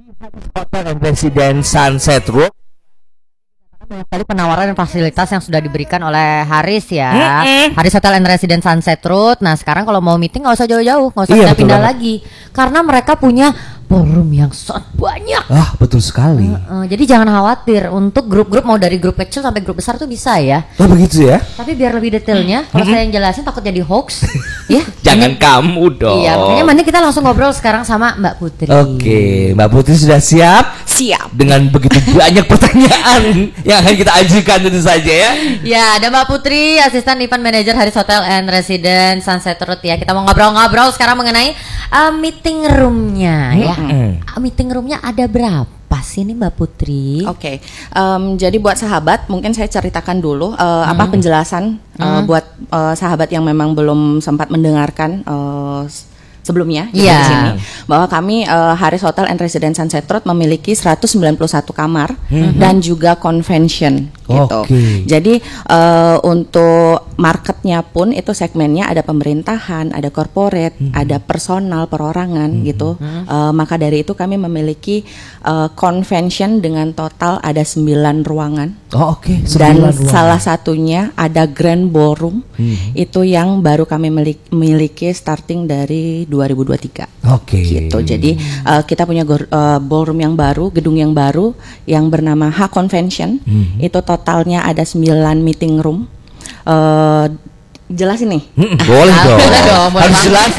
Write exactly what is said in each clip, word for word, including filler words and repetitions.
Hotel and Residence Sunset Road. Banyak sekali penawaran dan fasilitas yang sudah diberikan oleh Haris ya. Mm-mm. Haris Hotel and Residence Sunset Road. Nah sekarang kalau mau meeting nggak usah jauh-jauh, nggak usah Iya, pindah-pindah betul lagi, karena mereka punya ballroom yang sangat banyak. Ah, betul sekali. Uh, jadi jangan khawatir, untuk grup-grup mau dari grup kecil sampai grup besar tuh bisa ya. Oh begitu ya? Tapi biar lebih detailnya, kalau saya yang jelasin takut jadi hoax. Ya. Jangan kamu dong. Iya, makanya mending kita langsung ngobrol sekarang sama Mbak Putri. Oke, Mbak Putri sudah siap? Siap. Dengan begitu banyak pertanyaan yang akan kita ajukan tentu saja ya. Ya, ada Mbak Putri, asisten event manager Haris Hotel and Residence Sunset Road ya. Kita mau ngobrol-ngobrol sekarang mengenai uh, meeting roomnya ya. Mm-hmm. Uh, meeting roomnya ada berapa sih nih Mbak Putri? Oke, um, jadi buat sahabat mungkin saya ceritakan dulu uh, Hmm. apa penjelasan uh, Hmm. buat uh, sahabat yang memang belum sempat mendengarkan uh, sebelumnya gitu Iya. di sini, bahwa kami uh, Haris Hotel and Residence Sunset Road memiliki seratus sembilan puluh satu kamar Mhm. dan juga convention gitu. Oke. Jadi uh, untuk marketnya pun itu segmennya ada pemerintahan, ada corporate, Mhm. ada personal perorangan gitu. Uh, maka dari itu kami memiliki uh, convention dengan total ada sembilan ruangan. Oh oke. Dan Sembilan ruangan. salah satunya ada grand ballroom, Mhm. itu yang baru kami milik- miliki starting dari dua ribu dua puluh tiga. Oke. Gitu. Jadi uh, kita punya gor- uh, ballroom yang baru, gedung yang baru yang bernama H Convention. Mhm. Itu totalnya ada sembilan meeting room. Uh, jelasin nih. Mm-mm, boleh Ah, dong. boleh dong, boleh Harus banget. jelas.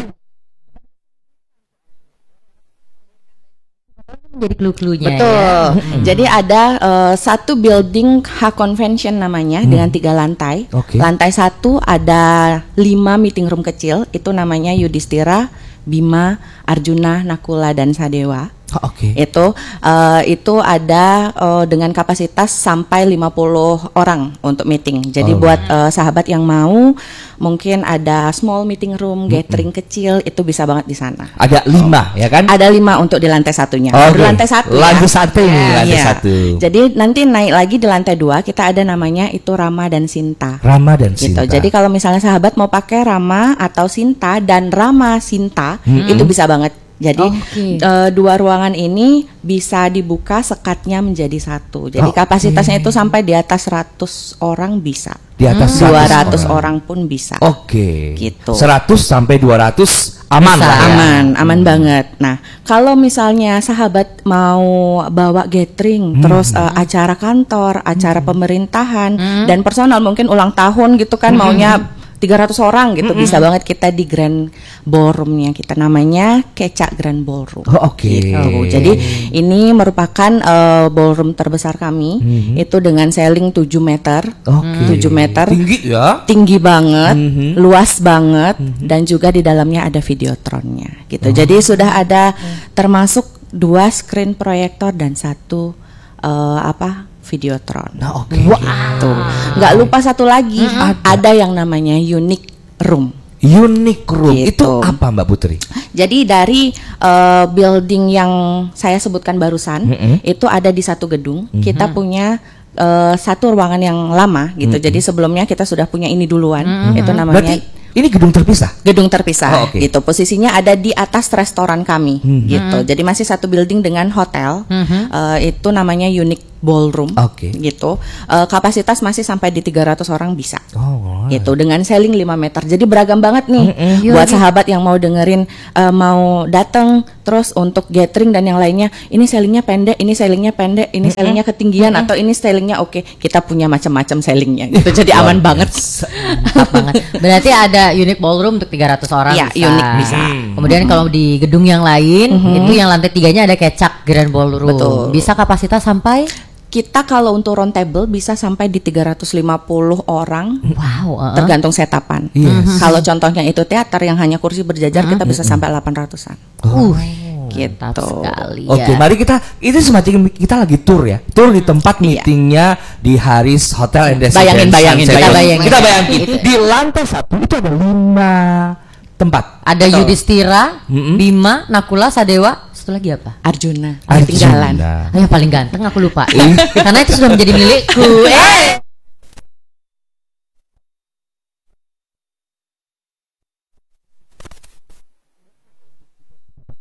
Menjadi clue-cluenya Betul. ya. Jadi ada uh, satu building H Convention namanya dengan tiga lantai. Oke. Lantai satu ada lima meeting room kecil. Itu namanya Yudhistira, Bima, Arjuna, Nakula, dan Sadewa. Oh, oke. Itu uh, itu ada uh, dengan kapasitas sampai lima puluh orang untuk meeting. Jadi Oh. buat uh, sahabat yang mau mungkin ada small meeting room, gathering kecil, itu bisa banget di sana. Ada lima ya kan? Ada lima untuk di lantai satunya. Oke. Baru lantai satu. ya. Lantai satu nih, lantai Iya. satu. Jadi nanti naik lagi di lantai dua kita ada namanya itu Rama dan Sinta. Rama dan Gitu. Sinta. Jadi kalau misalnya sahabat mau pakai Rama atau Sinta dan Rama Sinta Mm-mm. itu bisa banget. Jadi Oke. eh, dua ruangan ini bisa dibuka sekatnya menjadi satu. Jadi Oke. kapasitasnya itu sampai di atas seratus orang bisa. di atas dua seratus ratus orang pun bisa. Oke. Gitu. seratus sampai dua ratus aman Bisa. lah ya. Aman, aman banget. Nah, kalau misalnya sahabat mau bawa gathering, Hmm. terus eh, acara kantor, acara pemerintahan, Hmm. dan personal mungkin ulang tahun gitu kan, Hmm. maunya tiga ratus orang gitu, bisa banget kita di grand ballroomnya kita namanya Kecak Grand Ballroom. Oh, oke. Gitu. Jadi ini merupakan eh, ballroom terbesar kami, Mhm. itu dengan ceiling tujuh meter, Oke. tujuh meter. Tinggi ya. Tinggi banget, Mhm. luas banget, dan juga di dalamnya ada videotronnya, gitu. Oh. Jadi sudah ada termasuk dua screen proyektor dan satu eh, apa videotron. Nah, oke. Tuh, nggak lupa satu lagi, ada yang namanya unique room. Unique room. Gitu. Itu apa Mbak Putri? Jadi dari eh, building yang saya sebutkan barusan, Mhm. itu ada di satu gedung. Kita punya eh, satu ruangan yang lama, gitu. Mhm. Jadi sebelumnya kita sudah punya ini duluan. Mhm. Itu namanya Berarti ini gedung terpisah. gedung terpisah. Oh, oke. Gitu. Posisinya ada di atas restoran kami, Mhm. gitu. Jadi masih satu building dengan hotel. Mhm. Eh, itu namanya Unique Ballroom. Oke. Gitu. Eh, kapasitas masih sampai di tiga ratus orang bisa. Oh. Gitu, dengan ceiling lima meter. Jadi beragam banget nih Mm-mm. buat Yuk, sahabat yang mau dengerin, eh, mau datang terus untuk gathering dan yang lainnya. Ini ceilingnya pendek, ini ceilingnya pendek, ini ceilingnya ketinggian, atau ini ceilingnya oke. Kita punya macam-macam ceilingnya gitu. Jadi aman banget. Mantap banget. Berarti ada unique ballroom untuk tiga ratus orang. Iya, bisa. unique bisa. Kemudian kalau di gedung yang lain, itu yang lantai tiganya ada Kecak Grand Ballroom. Betul. Bisa kapasitas sampai Kita kalau untuk round table bisa sampai di tiga ratus lima puluh orang. wow. uh-uh. Tergantung setapan. Yes. Kalau contohnya itu teater yang hanya kursi berjajar, kita bisa sampai delapan ratusan. Uh, Gitu. mantap sekali. Oke, ya. mari kita ini semacam kita lagi tour ya. Tour di tempat Iya. meetingnya di Haris Hotel and Residence. Bayangin, bayangin, Sunset kita Road. bayangin. Kita bayangin. Di lantai satu itu ada lima tempat. Ada Betul. Yudhistira, Mm-mm. Bima, Nakula, Sadewa. Satu lagi apa? Arjuna, Arjuna. ketinggalan. Oh, yang paling ganteng aku lupa. Karena itu sudah menjadi milikku. Eh.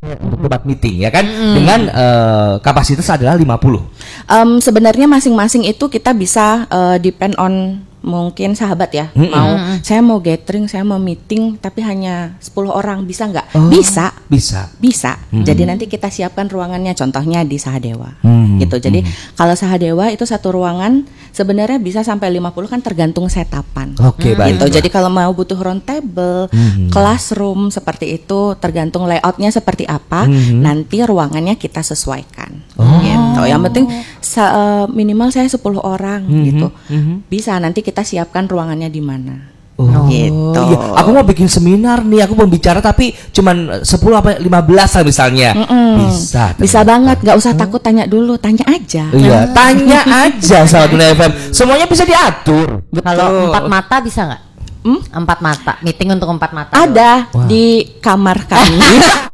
untuk debat meeting ya kan dengan uh, kapasitas adalah lima puluh. Um, sebenarnya masing-masing itu kita bisa uh, depend on mungkin sahabat ya. Mm-mm. Mau saya mau gathering, saya mau meeting tapi hanya sepuluh orang bisa nggak? Oh, Bisa. Bisa. Bisa. Mm-hmm. Jadi nanti kita siapkan ruangannya contohnya di Sahadewa. Mm-hmm. Gitu. Jadi kalau Sahadewa itu satu ruangan sebenarnya bisa sampai lima puluh kan tergantung setapan. Oke, baik. Gitu. Jadi kalau mau butuh round table, Mm-hmm. classroom seperti itu tergantung layoutnya seperti apa, Mm-hmm. nanti ruangannya kita sesuaikan. Oh. Gitu. Yang penting sa- uh, minimal saya sepuluh orang Mm-hmm. gitu. Mm-hmm. Bisa nanti kita siapkan ruangannya di mana. Oh, Gitu. iya. Aku mau bikin seminar nih, aku mau bicara tapi cuman sepuluh apa lima belas lah misalnya. Mm-mm. Bisa. Bisa ternyata. banget, nggak usah takut tanya dulu, tanya aja. Iya, tanya aja sama Dunia F M. Semuanya bisa diatur. Kalau empat mata bisa nggak? Hmm? Empat mata, meeting untuk empat mata. Ada Wah. di kamar kami.